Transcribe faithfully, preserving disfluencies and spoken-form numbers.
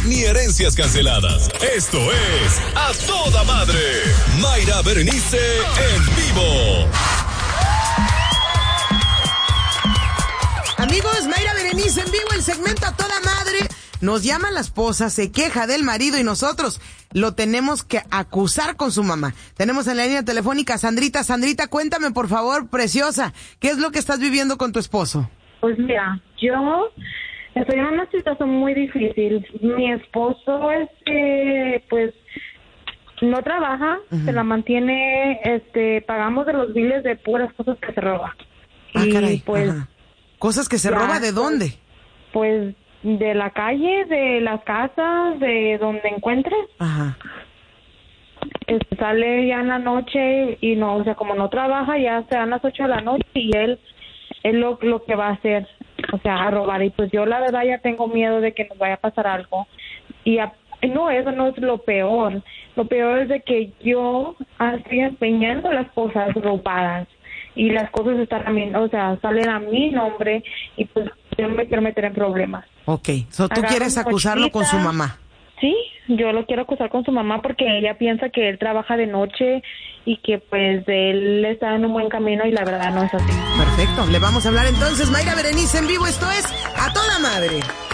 ni herencias canceladas. Esto es A Toda Madre. Mayra Berenice en vivo. Amigos, Mayra Berenice en vivo, el segmento A Toda Madre. Nos llama la esposa, se queja del marido y nosotros lo tenemos que acusar con su mamá. Tenemos en la línea telefónica a Sandrita. Sandrita, cuéntame por favor, preciosa, ¿qué es lo que estás viviendo con tu esposo? Pues mira, yo estoy en una situación muy difícil. Mi esposo, este, pues, no trabaja, uh-huh. se la mantiene, este, pagamos de los biles de puras cosas que se roba. Ah, y caray. pues, Ajá. ¿Cosas que se ya, roba de dónde? Pues, de la calle, de las casas, de donde encuentres. Ajá. Este, sale ya en la noche y no, o sea, como no trabaja, ya se dan las ocho de la noche y él es lo, lo que va a hacer, o sea, a robar. Y pues yo la verdad ya tengo miedo de que nos vaya a pasar algo. Y a, no, eso no es lo peor. Lo peor es de que yo estoy empeñando las cosas robadas y las cosas están a mi, o sea, salen a mi nombre y pues yo me quiero meter en problemas. Ok, so, ¿tú quieres acusarlo con su mamá? Sí, yo lo quiero acusar con su mamá porque ella piensa que él trabaja de noche y que pues él está en un buen camino y la verdad no es así. Perfecto, le vamos a hablar entonces. Mayra Berenice en vivo, esto es A Toda Madre.